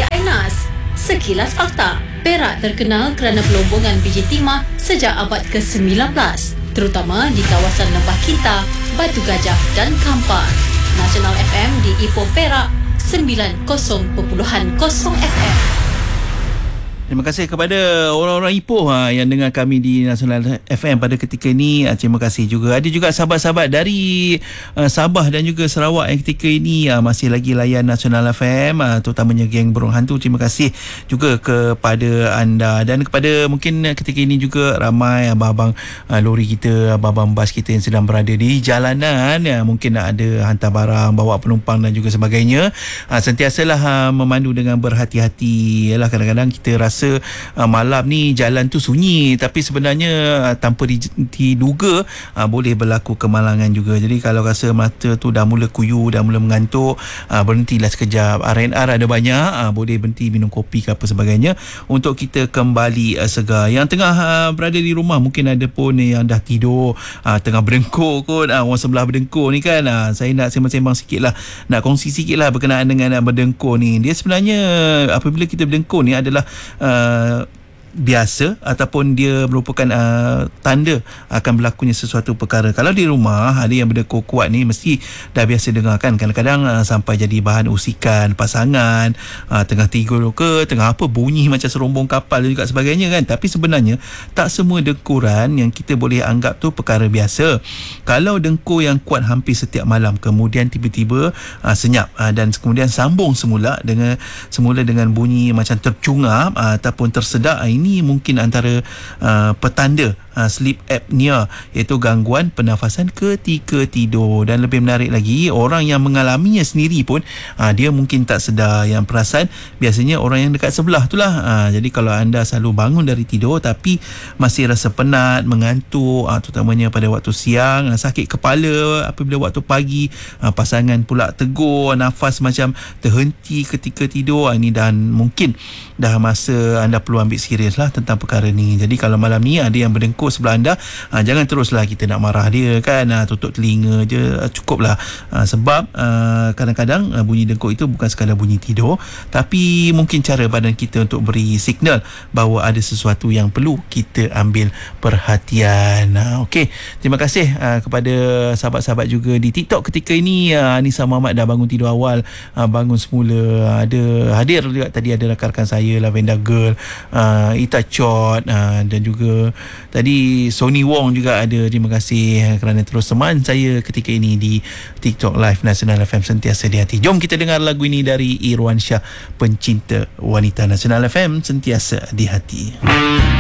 Enas. Sekilas fakta. Perak terkenal kerana pelombongan biji timah sejak abad ke-19, terutama di kawasan Lembah Kinta, Batu Gajah dan Kampar. Nasional FM di Ipoh Perak 90.0 FM. Terima kasih kepada orang-orang Ipoh yang dengar kami di Nasional FM pada ketika ini. Terima kasih juga. Ada juga sahabat-sahabat dari Sabah dan juga Sarawak yang ketika ini masih lagi layan Nasional FM, terutamanya geng Burung Hantu. Terima kasih juga kepada anda dan kepada mungkin ketika ini juga ramai abang-abang lori kita, abang-abang bas kita yang sedang berada di jalanan, mungkin ada hantar barang, bawa penumpang dan juga sebagainya. Sentiasalah memandu dengan berhati-hati. Yalah, kadang-kadang kita rasa malam ni jalan tu sunyi, tapi sebenarnya tanpa diduga boleh berlaku kemalangan juga. Jadi kalau rasa mata tu dah mula kuyu, dah mula mengantuk, berhentilah sekejap. R&R ada banyak, boleh berhenti minum kopi ke apa sebagainya untuk kita kembali segar. Yang tengah berada di rumah, mungkin ada pun yang dah tidur, tengah berdengkur kot, orang sebelah berdengkur ni kan. Saya nak sembang-sembang sikit lah, nak kongsi sikit lah berkenaan dengan berdengkur ni. Dia sebenarnya apabila kita berdengkur ni adalah biasa ataupun dia merupakan tanda akan berlakunya sesuatu perkara. Kalau di rumah ada yang berdengkur kuat ni, mesti dah biasa dengar kan. Kadang-kadang sampai jadi bahan usikan pasangan, tengah tidur ke tengah apa, bunyi macam serombong kapal dan juga sebagainya kan. Tapi sebenarnya tak semua dengkuran yang kita boleh anggap tu perkara biasa. Kalau dengkur yang kuat hampir setiap malam, kemudian tiba-tiba senyap dan kemudian sambung semula dengan bunyi macam tercungap ataupun tersedak, ini mungkin antara petanda sleep apnea, iaitu gangguan pernafasan ketika tidur. Dan lebih menarik lagi, orang yang mengalaminya sendiri pun dia mungkin tak sedar, yang perasan biasanya orang yang dekat sebelah tu lah. Jadi kalau anda selalu bangun dari tidur tapi masih rasa penat, mengantuk, terutamanya pada waktu siang, sakit kepala apabila waktu pagi, pasangan pula tegur, nafas macam terhenti ketika tidur, ini dan mungkin dah masa anda perlu ambil serius lah tentang perkara ni. Jadi kalau malam ni ada yang berdengkur sebelah anda, jangan teruslah kita nak marah dia kan, tutup telinga je, cukuplah. Sebab kadang-kadang bunyi dengkur itu bukan sekadar bunyi tidur, tapi mungkin cara badan kita untuk beri signal bahawa ada sesuatu yang perlu kita ambil perhatian. Okey, terima kasih kepada sahabat-sahabat juga di TikTok ketika ini. Anissa Muhammad dah bangun tidur awal, bangun semula. Ada hadir juga tadi, ada rakan-rakan saya, Lavender Girl, Ita Chot, dan juga tadi Sony Wong juga ada. Terima kasih kerana terus teman saya ketika ini di TikTok Live Nasional FM, sentiasa di hati. Jom kita dengar lagu ini dari Irwan Shah, pencinta wanita. Nasional FM, sentiasa di hati.